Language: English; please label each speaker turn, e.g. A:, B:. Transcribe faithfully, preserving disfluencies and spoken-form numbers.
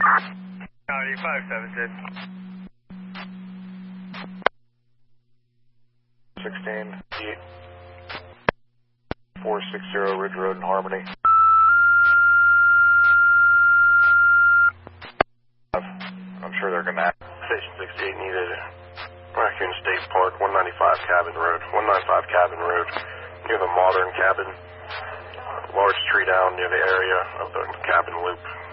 A: ninety-five seven six.
B: sixteen, four six zero Ridge Road in Harmony. I'm sure they're going to have.
C: Station sixty-eight needed Raccoon State Park, one ninety-five Cabin Road, one ninety-five Cabin Road, near the modern cabin. Large tree down near the area of the cabin loop.